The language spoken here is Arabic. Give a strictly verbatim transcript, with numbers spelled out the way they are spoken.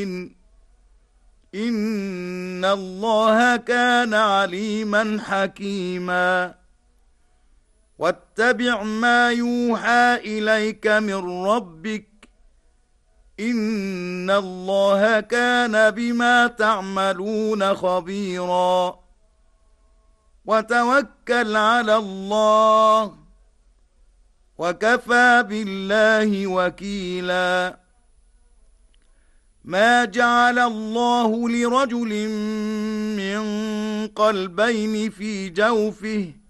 إن الله كان عليما حكيما واتبع ما يوحى إليك من ربك إن الله كان بما تعملون خبيرا وتوكل على الله وكفى بالله وكيلا ما جعل الله لرجل من قلبين في جوفه